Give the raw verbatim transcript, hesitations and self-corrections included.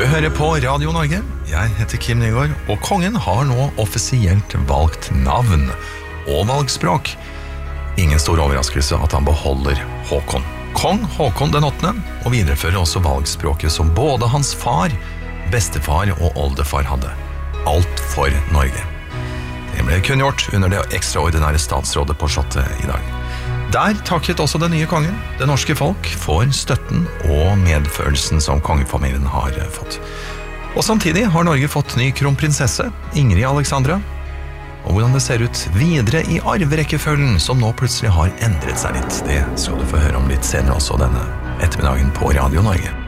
Du hører på Radio Norge. Jeg heter Kim Nygaard, og kongen har nå offisielt valgt navn og valgspråk. Ingen stor overraskelse at han beholder Håkon. Kong Håkon den åttende, og viderefører også valgspråket som både hans far, bestefar og oldefar hadde. Alt for Norge. Det ble kunngjort under det ekstraordinære statsrådet på Slottet i dag. Der takket også den nye kongen. Det norske folk får støtten og medfølelsen som kongefamilien har fått. Og samtidig har Norge fått ny kronprinsesse, Ingrid Alexandra. Og hvordan det ser ut videre i arverekkefølgen, som nå plutselig har endret seg litt, det skal du få høre om litt senere også denne ettermiddagen på Radio Norge.